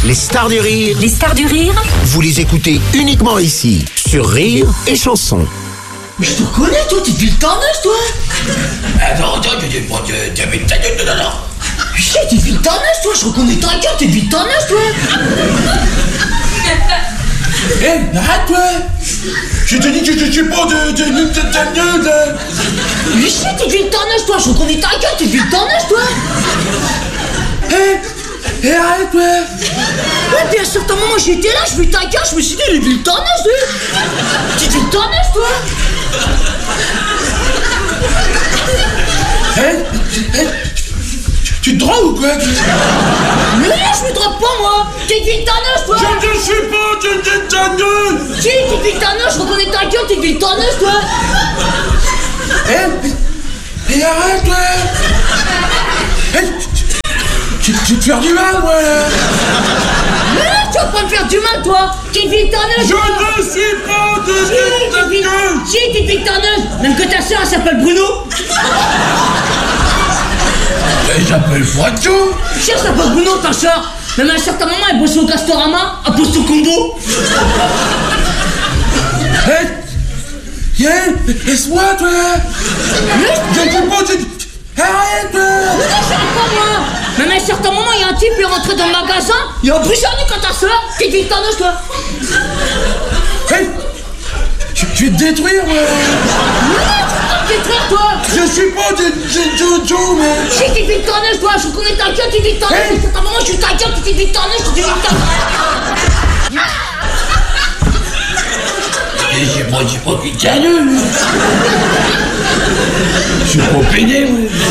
Les stars du rire. Les stars du rire. Vous les écoutez uniquement ici, sur Rire et Chanson. Mais je te connais, toi, t'es depuis le temps neuf, toi. Attends, t'avais ta gueule dedans. Je sais, t'es depuis le temps neuf, toi, je reconnais ta gueule, t'es depuis le temps neuf, toi. Arrête, toi. Je te dis que je suis pas de ta gueule, là. Je sais, t'es depuis le temps neuf, toi, je reconnais ta gueule, t'es depuis le temps neuf, toi. Arrête, toi. Ouais, puis à un certain moment, j'étais là, je vis ta gueule, je me suis dit, il est depuis le temps neuf, toi. T'es depuis le temps neuf, toi. Tu te drogues ou quoi? Mais non, je me drogue pas, moi. T'es depuis le temps neuf, toi. Je ne suis pas de ta gueule. Si, t'es depuis le temps neuf, je reconnais ta gueule, t'es depuis le temps neuf, toi. Arrête, toi. Tu te fais du mal, moi, là. Mais non, tu vas pas me faire du mal, toi. T'es depuis le temps neuf, toi. Je ne suis pas de ta gueule. Si, t'es depuis le temps neuf. Même que ta soeur, elle s'appelle Bruno. Elle s'appelle Froitou. Si, elle s'appelle Bruno, ta soeur. Même à un certain moment, elle bosse au Castorama, elle bosse au combo. Laisse-moi, toi. Je ne suis pas de... Arrête, toi. Mais non, j'arrête pas, moi. Même à un certain moment, il y a un type, il est rentré dans le magasin, il a brûlé quand ta soeur. T'es depuis le temps neuf, toi. Je vais te détruire, moi. Mais non, tu vas pas me détruire, toi. Je suis pas de Jojo, mais... Si, t'es depuis le temps neuf, toi. Je reconnais ta gueule, t'es depuis le temps neuf. À un certain moment, je suis ta gueule, t'es depuis le temps neuf, t'es depuis le temps neuf. J'ai pas putain de... Je suis pas pédé, moi.